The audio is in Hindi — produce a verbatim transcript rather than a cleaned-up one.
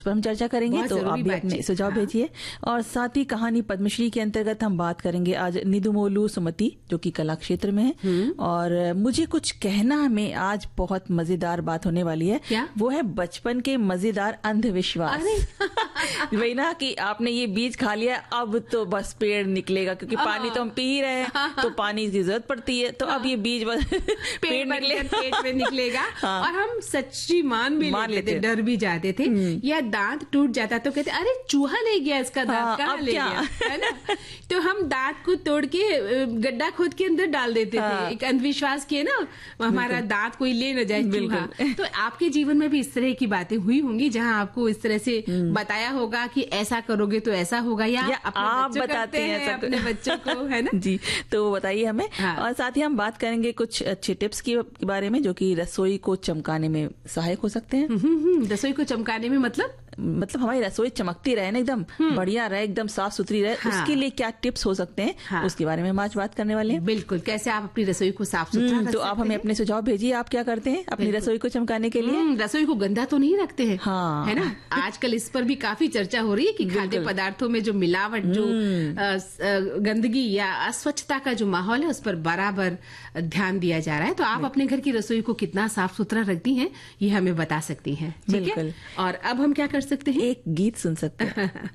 पर हम चर्चा करेंगे, तो आप भी अपने सुझाव हाँ। भेजिए। और साथ ही कहानी पद्मश्री के अंतर्गत हम बात करेंगे आज निदुमोलू सुमति, जो कि कला क्षेत्र में है। और मुझे कुछ कहना में आज बहुत मजेदार बात होने वाली है। क्या? वो है बचपन के मजेदार अंधविश्वास। वही ना कि आपने ये बीज खा लिया, अब तो बस पेड़ निकलेगा, क्योंकि पानी तो हम पी ही रहे हैं, तो पानी की जरूरत पड़ती है, तो अब ये बीज बस पेड़ निकले पेट में निकलेगा। हाँ। और हम सच्ची मान भी मान लेते थे, लेते। डर भी जाते थे। या दांत टूट जाता तो कहते अरे चूहा ले गया इसका दांत, हाँ, कहाँ अब ले क्या? गया, है ना। तो हम दांत को तोड़ के अ, गड्ढा खोद के अंदर डाल देते हाँ। थे, एक अंधविश्वास किए ना, हमारा दांत कोई ले न जाए चूहा। तो आपके जीवन में भी इस तरह की बातें हुई होंगी, जहाँ आपको इस तरह से बताया होगा कि ऐसा करोगे तो ऐसा होगा, या, या अपने आप बच्चों बताते करते हैं हैं सब- अपने बच्चों को, है ना। जी, तो बताइए हमें। हाँ। और साथ ही हम बात करेंगे कुछ अच्छे टिप्स के बारे में, जो कि रसोई को चमकाने में सहायक हो सकते हैं। हम्म, हम्म, रसोई को चमकाने में मतलब मतलब हमारी रसोई चमकती रहे ना, एकदम बढ़िया रहे, एकदम साफ सुथरी रहे। हाँ। उसके लिए क्या टिप्स हो सकते हैं, हाँ। उसके बारे में हम आज बात करने वाले हैं। बिल्कुल, कैसे आप अपनी रसोई को साफ सुथरा हम्म, रख तो आप सकते हमें हैं। अपने सुझाव भेजिए, आप क्या करते हैं अपनी रसोई को चमकाने के लिए। हम्म, रसोई को गंदा तो नहीं रखते हैं, हाँ। है ना। आजकल इस पर भी काफी चर्चा हो रही है कि खाद्य पदार्थों में जो मिलावट, जो अ, स- अ, गंदगी या अस्वच्छता का जो माहौल है, उस पर बराबर ध्यान दिया जा रहा है। तो आप अपने घर की रसोई को कितना साफ सुथरा रखती हैं, ये हमें बता सकती हैं, ठीक है। बिल्कुल। और अब हम क्या कर सकते हैं? एक गीत सुन सकते हैं।